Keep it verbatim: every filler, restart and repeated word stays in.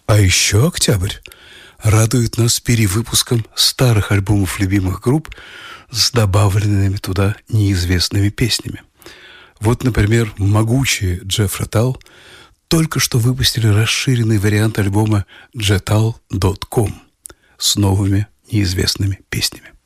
А еще «Октябрь» радует нас перевыпуском старых альбомов любимых групп с добавленными туда неизвестными песнями. Вот, например, могучие Jethro Tull только что выпустили расширенный вариант альбома джетал точка ком с новыми неизвестными песнями.